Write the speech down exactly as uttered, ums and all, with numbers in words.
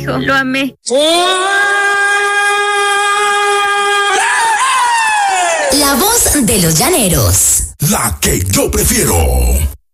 hijo, lo amé. La voz de los llaneros. La que yo prefiero.